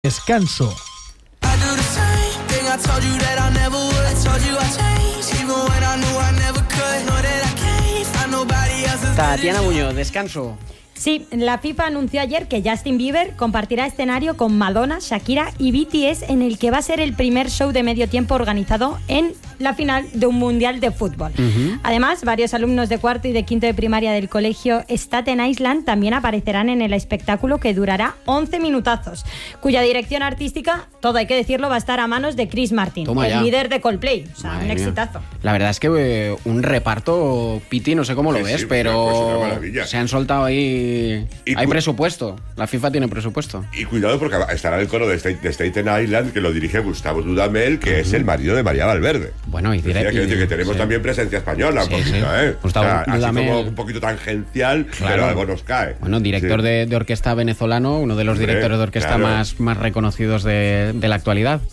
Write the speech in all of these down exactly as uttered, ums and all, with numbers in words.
Descanso. Tatiana Muñoz, descanso. Sí, la FIFA anunció ayer que Justin Bieber compartirá escenario con Madonna, Shakira y B T S en el que va a ser el primer show de medio tiempo organizado en la final de un mundial de fútbol. Uh-huh. Además, varios alumnos de cuarto y de quinto de primaria del colegio Staten Island también aparecerán en el espectáculo que durará once minutazos, cuya dirección artística, todo hay que decirlo, va a estar a manos de Chris Martin, Toma el ya. líder de Coldplay. O sea, Madre un exitazo. Mía. La verdad es que eh, un reparto, Piti, no sé cómo lo sí, ves, sí, pero se han soltado ahí. Y hay cu- presupuesto, la FIFA tiene presupuesto. Y cuidado porque estará el coro de, State, de Staten Island, que lo dirige Gustavo Dudamel, que uh-huh. es el marido de María Valverde. Bueno, y diré, que, que tenemos sí. también presencia española, sí, un poquito, sí. ¿eh? Gustavo o sea, Dudamel, así como un poquito tangencial, claro. pero algo nos cae. Bueno, director sí. de, de orquesta venezolano, uno de los Hombre, directores de orquesta claro. más, más reconocidos de, de la actualidad.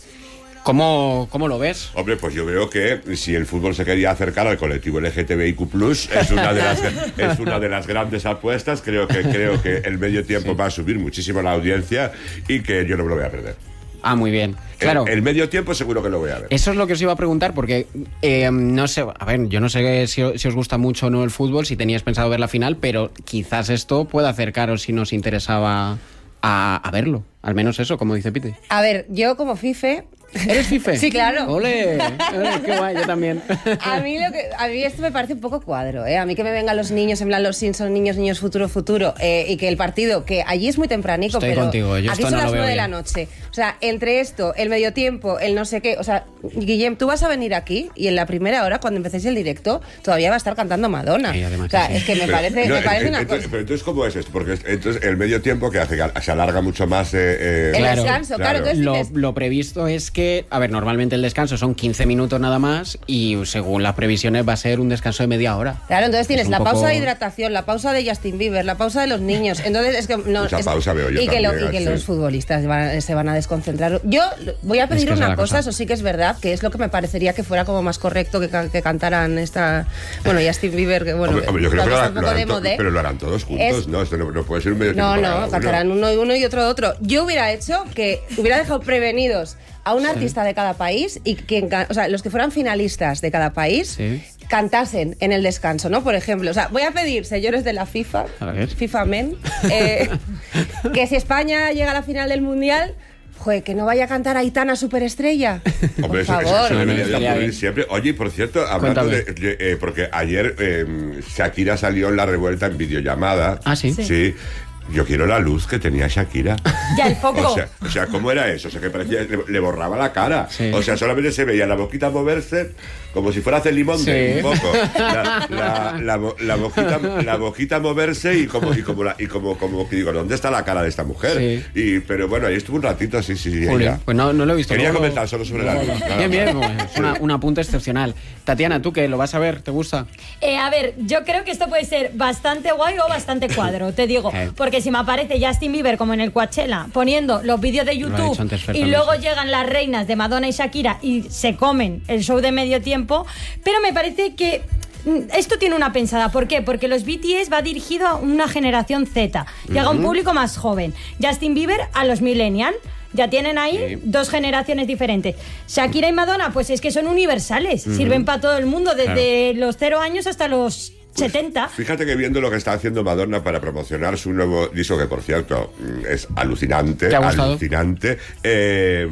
¿Cómo, ¿Cómo lo ves? Hombre, pues yo veo que si el fútbol se quería acercar al colectivo L G T B I Q plus, es una de las, es una de las grandes apuestas. Creo que, creo que el medio tiempo sí. va a subir muchísimo la audiencia y que yo no me lo voy a perder. Ah, muy bien. Claro. El, el medio tiempo seguro que lo voy a ver. Eso es lo que os iba a preguntar, porque eh, no sé, a ver, yo no sé si, si os gusta mucho o no el fútbol, si teníais pensado ver la final, pero quizás esto pueda acercaros si nos interesaba a, a verlo. Al menos eso, como dice Pite. A ver, yo como FIFA... ¿Eres FIFA? Sí, claro. ¡Ole! ¡Ole! ¡Qué guay! Yo también. A mí, lo que, a mí esto me parece un poco cuadro, ¿eh? A mí que me vengan los niños, en plan los Simpsons, niños, niños, futuro, futuro, eh, y que el partido, que allí es muy tempranico, Estoy pero contigo. Yo aquí son no las nueve de la noche. O sea, entre esto, el medio tiempo, el no sé qué, o sea, Guillem, tú vas a venir aquí y en la primera hora, cuando empecéis el directo, todavía va a estar cantando Madonna. Sí, además, o sea, sí. es que me pero, parece, no, me parece eh, una entonces, cosa... Pero entonces, ¿cómo es esto? Porque entonces el medio tiempo que hace que se alarga mucho más... Eh, eh, el claro, descanso, claro. claro lo, dices... lo previsto es que, a ver, normalmente el descanso son quince minutos nada más y según las previsiones va a ser un descanso de media hora. Claro, entonces tienes es la poco... pausa de hidratación, la pausa de Justin Bieber, la pausa de los niños. Entonces es que no, Mucha es, pausa veo yo y que, también, lo, y que sí. los futbolistas van, se van a desconcentrar. Yo voy a pedir es que una cosa, cosa, eso sí que es verdad, que es lo que me parecería que fuera como más correcto que, que cantaran esta, bueno, Justin Bieber, que bueno, hombre, hombre, yo creo que lo harán, un poco lo de harán to- modé. pero lo harán todos juntos, es, ¿no? Esto no, no puede ser un medio no, tiempo. No, no, cantarán uno y uno y otro otro. Yo hubiera hecho que hubiera dejado prevenidos a un sí. artista de cada país y que, o sea, los que fueran finalistas de cada país sí. cantasen en el descanso, ¿no? Por ejemplo, o sea, voy a pedir, señores de la FIFA, FIFA Men, eh, que si España llega a la final del Mundial, joder, que no vaya a cantar Aitana Superestrella. Hombre, por eso, favor. eso, eso no, debería no, de ocurrir siempre. Oye, por cierto, hablando Cuéntame. de... de eh, porque ayer eh, Shakira salió en la revuelta en videollamada. Ah, ¿sí? Sí. sí. Yo quiero la luz que tenía Shakira. Ya, el foco. O sea, o sea, ¿cómo era eso? O sea, que parecía, le, le borraba la cara. Sí. O sea, solamente se veía la boquita moverse como si fuera Celimonde, sí. un poco. La, la, la, la, boquita, la boquita moverse y como, y como, la, y como, como que digo, ¿dónde está la cara de esta mujer? Sí. Y, pero bueno, ahí estuvo un ratito, sí, sí. Ella. Pues no, no lo he visto. Quería no, comentar solo sobre no, la luz. Bien, bien, es una, un apunte excepcional. Tatiana, ¿tú qué? ¿Lo vas a ver? ¿Te gusta? Eh, a ver, yo creo que esto puede ser bastante guay o bastante cuadro, te digo. Eh. Porque si me aparece Justin Bieber como en el Coachella poniendo los vídeos de YouTube y luego llegan las reinas de Madonna y Shakira y se comen el show de medio tiempo, pero me parece que esto tiene una pensada. ¿Por qué? Porque los B T S va dirigido a una generación Z, llega a un público más joven. Justin Bieber a los millennials. Ya tienen ahí sí. dos generaciones diferentes. Shakira y Madonna, pues es que son universales, uh-huh. sirven para todo el mundo, desde claro. los cero años hasta los setenta. Pues fíjate que viendo lo que está haciendo Madonna para promocionar su nuevo disco, que por cierto es alucinante, ¿te ha gustado? alucinante, eh,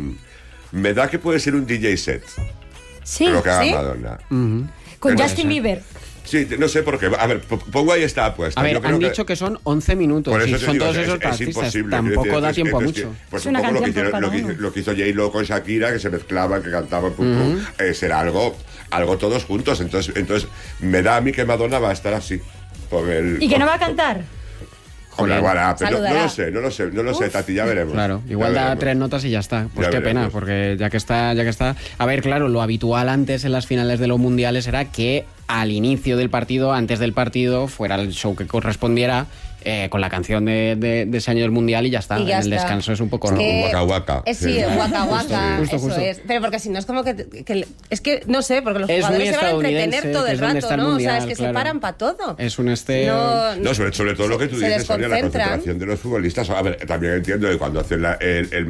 me da que puede ser un D J set. Sí, lo que haga ¿sí? Madonna. Uh-huh. Con Pero Justin no sé. Bieber. Sí, no sé por qué. A ver, pongo ahí esta apuesta. A ver, Yo creo han que... dicho que son once minutos. Por eso y te son digo, todos es, esos es artistas. imposible. Tampoco decir, da entonces, tiempo entonces, a mucho. Pues es un una poco lo que, hicieron, lo, que, uno. lo que hizo J-Lo con Shakira, que se mezclaban, que cantaban, pum, pum, uh-huh. eh, será algo, algo todos juntos. Entonces, entonces, me da a mí que Madonna va a estar así. Por el, ¿Y que por, no va a cantar? Joder, bueno, pero no, no lo sé, no lo sé, no lo Uf. sé, Tati, ya veremos. Claro, igual ya da veremos. tres notas y ya está. Pues ya qué veremos. pena, porque ya que está, ya que está. A ver, claro, lo habitual antes en las finales de los mundiales era que al inicio del partido, antes del partido, fuera el show que correspondiera eh, con la canción de, de, de ese año del Mundial y ya está. Y ya en el está. descanso es un poco... Es que, Waka Waka. Es, sí, Sí. Waka Waka, Justo, eso justo. es. Pero porque si no es como que, que... Es que, no sé, porque los Es jugadores muy se van a entretener estadounidense, todo que el es donde rato, está el ¿no? Mundial, o sea, es que claro. se paran para todo. Es un este... No, No, sobre, sobre todo lo que tú se dices, Sonia, la desconcentran. concentración de los futbolistas. A ver, también entiendo que cuando hacen la- el, el